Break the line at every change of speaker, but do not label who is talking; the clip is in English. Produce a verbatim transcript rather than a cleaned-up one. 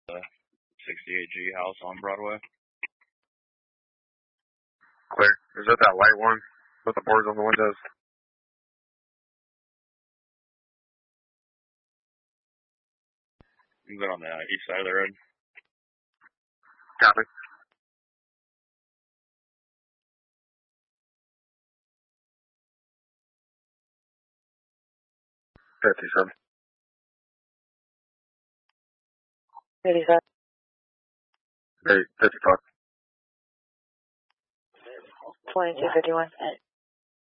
the sixty-eight G house on Broadway.
Clear. Is that that white one with the boards on the windows?
I'm good on the east side of the road.
Copy. fifty-seven.
fifty-seven.
Eight, fifty-five.
twenty-two fifty-one.